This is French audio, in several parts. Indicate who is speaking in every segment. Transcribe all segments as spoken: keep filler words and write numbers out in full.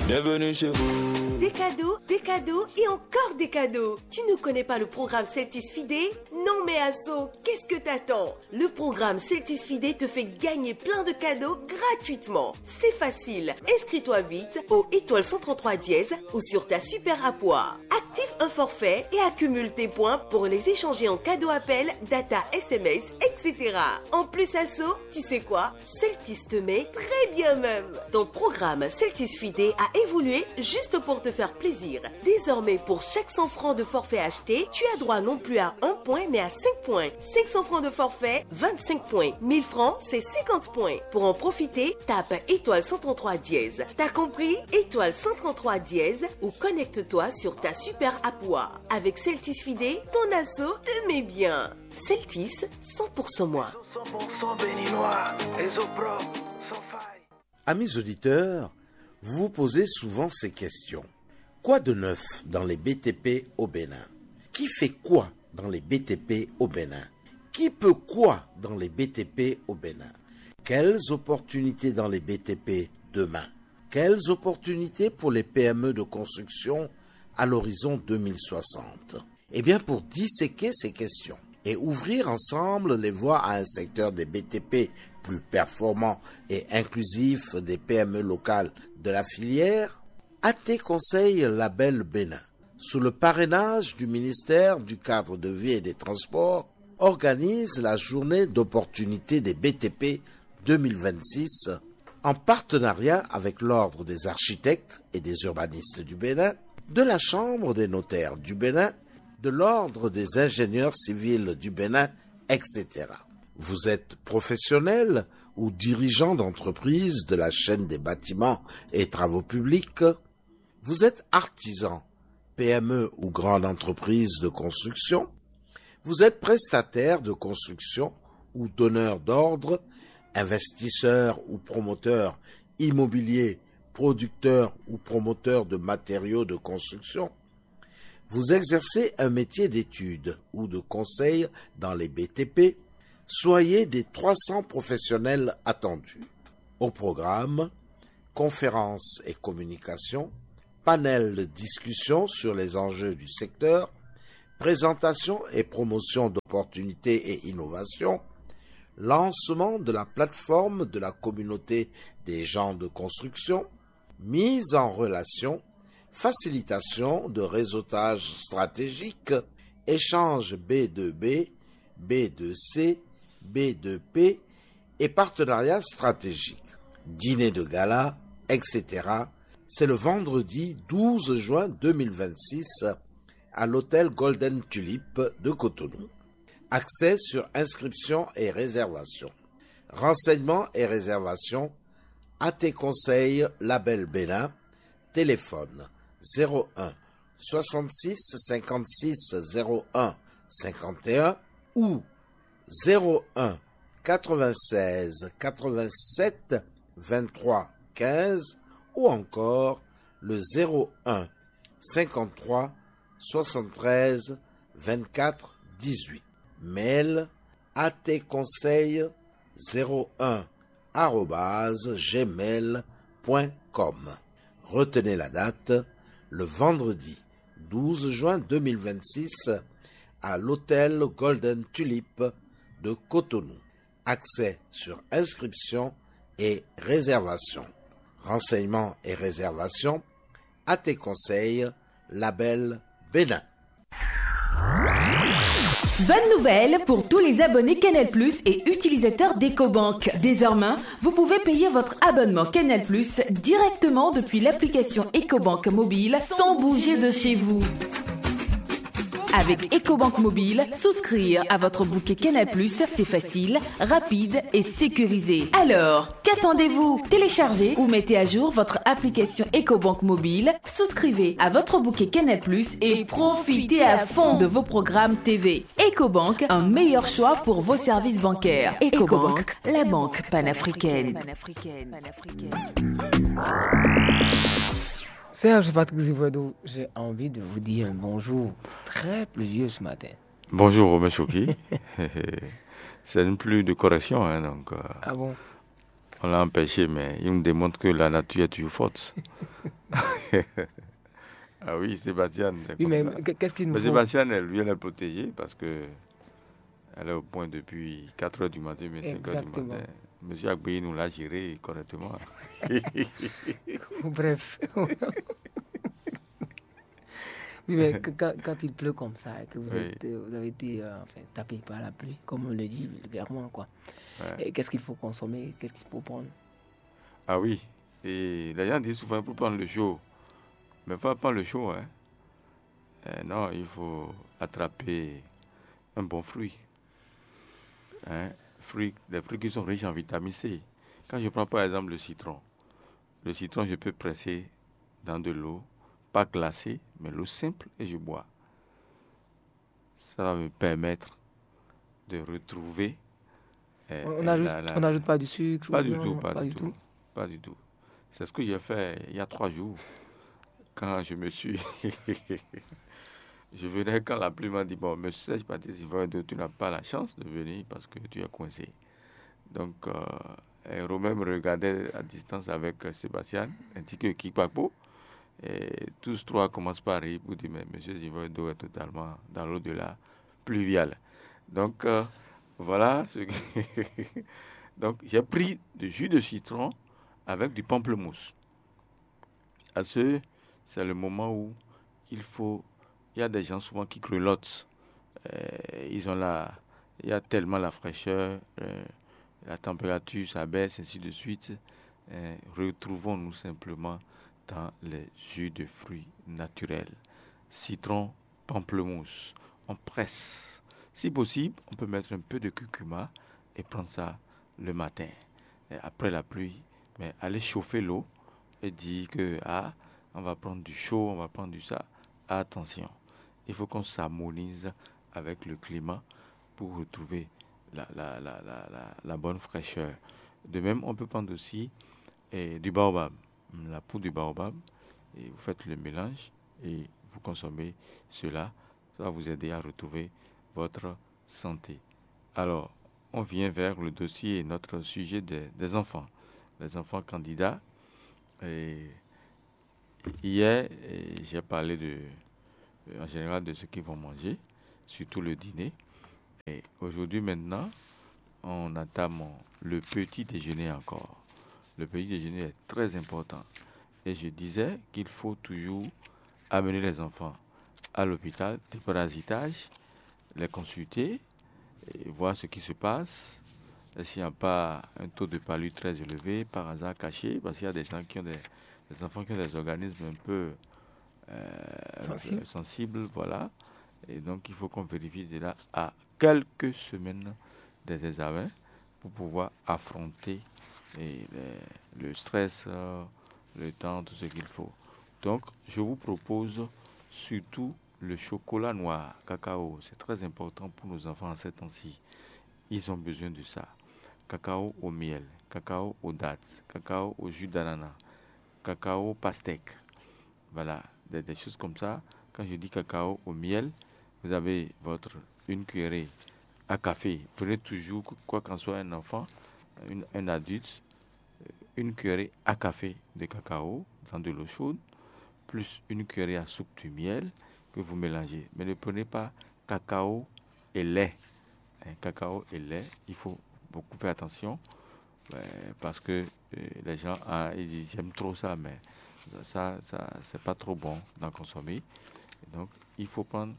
Speaker 1: Bienvenue chez vous.
Speaker 2: Des cadeaux, des cadeaux et encore des cadeaux. Tu ne connais pas le programme Celtis Fidé? Non mais Asso, qu'est-ce que t'attends? Le programme Celtis Fidé te fait gagner plein de cadeaux gratuitement. C'est facile. Inscris-toi vite au étoile cent trente-trois dièse ou sur ta super appoir. Active un forfait et accumule tes points pour les échanger en cadeau appel, data, S M S, et cetera. En plus Asso, tu sais quoi? Celtis te met très bien même. Ton programme Celtis Fidé a évolué juste pour te faire plaisir. Désormais, pour chaque cent francs de forfait acheté, tu as droit non plus à un point mais à cinq points. cinq cents francs de forfait, vingt-cinq points. mille francs, c'est cinquante points. Pour en profiter, tape étoile cent trente-trois dièse. T'as compris? Étoile cent trente-trois dièse ou connecte-toi sur ta super appoir. Avec Celtis Fidé, ton asso te met bien. Celtis, cent pour cent moi.
Speaker 3: cent pour cent béninois, les eaux propres, sans faille.
Speaker 4: Amis auditeurs, vous vous posez souvent ces questions. Quoi de neuf dans les B T P au Bénin? Qui fait quoi dans les B T P au Bénin? Qui peut quoi dans les B T P au Bénin? Quelles opportunités dans les B T P demain? Quelles opportunités pour les P M E de construction à l'horizon deux mille soixante? Eh bien, pour disséquer ces questions et ouvrir ensemble les voies à un secteur des B T P plus performant et inclusif des P M E locales de la filière, A T Conseil Label Bénin, sous le parrainage du ministère du Cadre de Vie et des Transports, organise la journée d'opportunité des B T P deux mille vingt-six en partenariat avec l'Ordre des architectes et des urbanistes du Bénin, de la Chambre des notaires du Bénin, de l'Ordre des ingénieurs civils du Bénin, et cetera. Vous êtes professionnel ou dirigeant d'entreprise de la chaîne des bâtiments et travaux publics. Vous êtes artisan, P M E ou grande entreprise de construction. Vous êtes prestataire de construction ou donneur d'ordre, investisseur ou promoteur immobilier, producteur ou promoteur de matériaux de construction. Vous exercez un métier d'étude ou de conseil dans les B T P. Soyez des trois cents professionnels attendus. Au programme, conférences et communications, panel de discussion sur les enjeux du secteur, présentation et promotion d'opportunités et innovations, lancement de la plateforme de la communauté des gens de construction, mise en relation, facilitation de réseautage stratégique, échange B deux B, B deux C, B deux P et partenariat stratégique, dîner de gala, et cetera. C'est le vendredi douze juin deux mille vingt-six à l'hôtel Golden Tulip de Cotonou. Accès sur inscription et réservation. Renseignements et réservations, A T Conseil Label Bénin, téléphone zéro un soixante-six cinquante-six zéro un cinquante et un ou zéro un quatre-vingt-seize quatre-vingt-sept vingt-trois quinze ou encore le zéro un cinquante-trois soixante-treize vingt-quatre dix-huit. Mail atconseil zéro un arobase gmail point com. Retenez la date, le vendredi douze juin deux mille vingt-six à l'hôtel Golden Tulip de Cotonou. Accès sur inscription et réservation. Renseignements et réservations, A T Conseil, Label Bénin.
Speaker 5: Bonne nouvelle pour tous les abonnés Canal plus et utilisateurs d'EcoBank. Désormais, vous pouvez payer votre abonnement Canal plus directement depuis l'application EcoBank mobile sans bouger de chez vous. Avec EcoBank mobile, souscrire à votre bouquet Canal plus, c'est facile, rapide et sécurisé. Alors, qu'attendez-vous? Téléchargez ou mettez à jour votre application EcoBank mobile, souscrivez à votre bouquet Canal plus et profitez à fond de vos programmes T V. EcoBank, un meilleur choix pour vos services bancaires. EcoBank, la banque panafricaine.
Speaker 6: Serge Patrick Zivodo, j'ai envie de vous dire un bonjour très pluvieux ce matin.
Speaker 7: Bonjour Romain Choki. C'est une pluie de correction, hein, donc. Euh,
Speaker 6: ah bon?
Speaker 7: On l'a empêché, mais il nous démontre que la nature est toujours forte. Ah oui, Sébastien, c'est
Speaker 6: Oui,
Speaker 7: comme
Speaker 6: mais
Speaker 7: ça.
Speaker 6: qu'est-ce qu'il nous
Speaker 7: Mais
Speaker 6: faut?
Speaker 7: Sébastien, elle, lui, elle est protégée parce que elle est au point depuis quatre heures du matin, mais cinq heures du
Speaker 6: Exactement.
Speaker 7: matin. Monsieur Agbeyi nous l'a géré correctement.
Speaker 6: Bref. Oui, mais que- quand, quand il pleut comme ça et que vous,
Speaker 7: Oui,
Speaker 6: êtes, euh, vous avez été euh, enfin, tapé par la pluie, comme on le dit vulgairement, quoi.
Speaker 7: ouais.
Speaker 6: Et qu'est-ce qu'il faut consommer? Qu'est-ce qu'il faut prendre?
Speaker 7: Ah oui. Et les gens disent souvent pour prendre le chaud. Mais pas prendre le chaud, hein. Euh, non, il faut attraper un bon fruit. Hein. Fruits, des fruits qui sont riches en vitamine C. Quand je prends par exemple le citron, le citron, je peux presser dans de l'eau, pas glacée, mais l'eau simple, et je bois. Ça va me permettre de retrouver euh,
Speaker 6: On on
Speaker 7: euh,
Speaker 6: ajoute,
Speaker 7: la, la,
Speaker 6: on
Speaker 7: la-
Speaker 6: n'ajoute pas du sucre?
Speaker 7: Pas
Speaker 6: Ou...
Speaker 7: du
Speaker 6: Non,
Speaker 7: tout,
Speaker 6: non,
Speaker 7: pas
Speaker 6: pas
Speaker 7: du
Speaker 6: du tout.
Speaker 7: tout, pas du tout. C'est ce que j'ai fait il y a trois jours, quand je me suis... Je venais quand la pluie m'a dit, bon, monsieur Serge Baptiste Ivoire, tu n'as pas la chance de venir parce que tu es coincé. Donc, euh, et Romain me regardait à distance avec euh, Sébastien, ainsi que Kikpapo. Et tous trois commencent par rire pour dire, mais monsieur Zivoido est totalement dans l'au-delà pluvial. Donc, euh, voilà. Ce que Donc, j'ai pris du jus de citron avec du pamplemousse. À ce, c'est le moment où il faut... Il y a des gens souvent qui grelottent. Euh, ils ont la... Il y a tellement la fraîcheur, euh, la température, ça baisse, ainsi de suite. Euh, retrouvons-nous simplement dans les jus de fruits naturels. Citron, pamplemousse. On presse. Si possible, on peut mettre un peu de curcuma et prendre ça le matin. Et après la pluie, mais aller chauffer l'eau et dire que ah, on va prendre du chaud, on va prendre du ça. Attention, il faut qu'on s'harmonise avec le climat pour retrouver la, la, la, la, la, la bonne fraîcheur. De même, on peut prendre aussi eh, du baobab, la poudre du baobab, et vous faites le mélange et vous consommez cela. Ça va vous aider à retrouver votre santé. Alors, on vient vers le dossier, notre sujet des, des enfants. Les enfants candidats. Et hier, eh, j'ai parlé de, en général de ce qu'ils vont manger, surtout le dîner. Et aujourd'hui, maintenant, on entame le petit déjeuner encore. Le petit déjeuner est très important. Et je disais qu'il faut toujours amener les enfants à l'hôpital, déparasitage, les consulter, et voir ce qui se passe. Et s'il n'y a pas un taux de palu très élevé, par hasard caché, parce qu'il y a des gens qui ont des, des enfants qui ont des organismes un peu, euh, un
Speaker 6: Sensible.
Speaker 7: peu sensibles, voilà. Et donc il faut qu'on vérifie cela à quelques semaines des examens pour pouvoir affronter et les- le stress, euh, le temps, tout ce qu'il faut. Donc, je vous propose surtout le chocolat noir, cacao. C'est très important pour nos enfants en ces temps-ci. Ils ont besoin de ça. Cacao au miel, cacao aux dattes, cacao au jus d'ananas, cacao pastèque. Voilà, des, des choses comme ça. Quand je dis cacao au miel, vous avez votre une cuillerée à café. Prenez toujours, quoi qu'en soit un enfant, une- un adulte, une cuillerée à café de cacao dans de l'eau chaude, plus une cuillerée à soupe de miel que vous mélangez. Mais ne prenez pas cacao et lait. Hein, cacao et lait, il faut beaucoup faire attention euh, parce que euh, les gens ah, ils disent j'aime trop ça, mais ça, ça c'est pas trop bon d'en consommer. Et donc, il faut prendre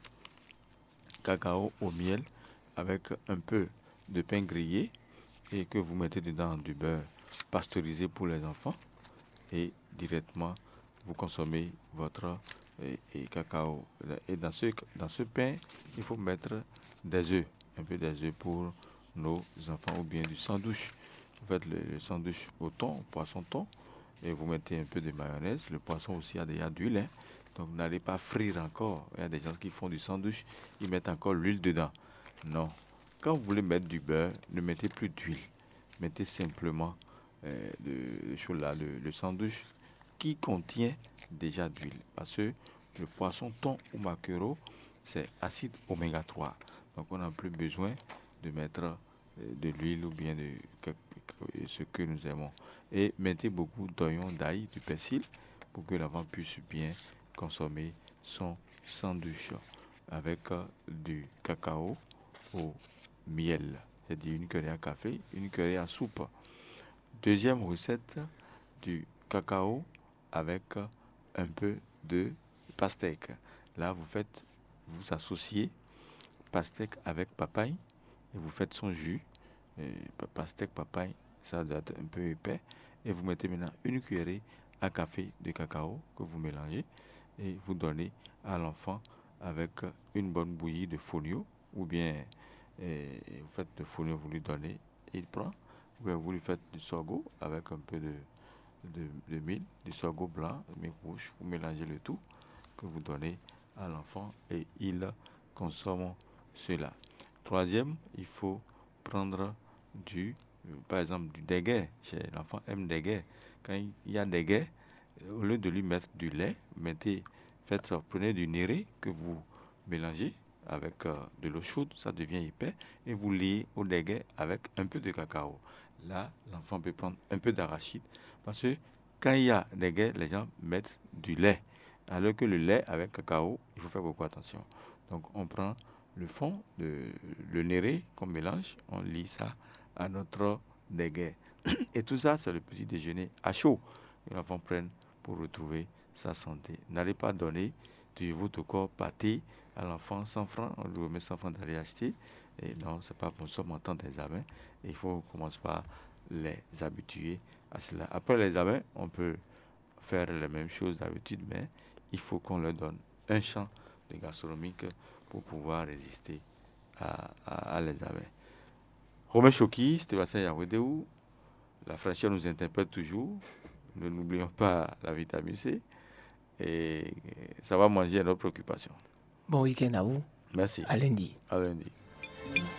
Speaker 7: cacao au miel avec un peu de pain grillé et que vous mettez dedans du beurre pasteurisé pour les enfants et directement vous consommez votre et, et cacao. Et dans ce, dans ce pain, il faut mettre des œufs, un peu des œufs pour nos enfants ou bien du sandwich. Vous faites le, le sandwich au thon, au poisson thon, et vous mettez un peu de mayonnaise. Le poisson aussi a déjà d'huile, hein. Donc n'allez pas frire encore. Il y a des gens qui font du sandwich, ils mettent encore l'huile dedans. Non. Quand vous voulez mettre du beurre, ne mettez plus d'huile. Mettez simplement euh, le, le, là, le, le sandwich qui contient déjà d'huile. Parce que le poisson thon ou maquereau, c'est acide oméga trois. Donc on n'a plus besoin de mettre euh, de l'huile ou bien de ce que nous aimons. Et mettez beaucoup d'oignons, d'ail, du persil pour pour que l'enfant puisse bien consommer son sandwich avec euh, du cacao au miel, c'est-à-dire une cuillère à café, une cuillère à soupe. Deuxième recette, du cacao avec euh, un peu de pastèque. Là, vous faites, vous associez pastèque avec papaye et vous faites son jus. Et pastèque, papaye, ça doit être un peu épais. Et vous mettez maintenant une cuillerée à café de cacao que vous mélangez et vous donnez à l'enfant avec une bonne bouillie de fonio, ou bien et vous faites de fonio, vous lui donnez, il prend, ou bien vous lui faites du sorgho avec un peu de, de, de mil, du sorgho blanc, mais rouge, vous mélangez le tout que vous donnez à l'enfant et il consomme cela. Troisième, il faut prendre du, par exemple, du déguet. L'enfant aime déguet. Quand il y a déguet, au lieu de lui mettre du lait, mettez, faites, prenez du néré que vous mélangez avec euh, de l'eau chaude, ça devient épais, et vous liez au déguet avec un peu de cacao. Là, l'enfant peut prendre un peu d'arachide, parce que quand il y a déguet, les gens mettent du lait, alors que le lait avec cacao, il faut faire beaucoup attention. Donc, on prend le fond, de, le néré qu'on mélange, on lie ça à notre déguet. Et tout ça, c'est le petit déjeuner à chaud que l'enfant prenne pour retrouver sa santé. N'allez pas donner de votre corps pâté à l'enfant cent francs, on lui remet cent francs d'aller acheter. Et non, c'est pas bon, nous sommes en temps d'examen. Il faut commencer par les habituer à cela. Après l'examen, on peut faire les mêmes choses d'habitude, mais il faut qu'on leur donne un champ de gastronomique pour pouvoir résister à, à, à l'examen. Romain Choki, Sébastien Yawedeu, la fraîcheur nous interpelle toujours. Ne n'oublions pas la vitamine C. Et ça va manger à nos préoccupations.
Speaker 6: Bon week-end à vous.
Speaker 7: Merci.
Speaker 6: À lundi.
Speaker 7: À lundi.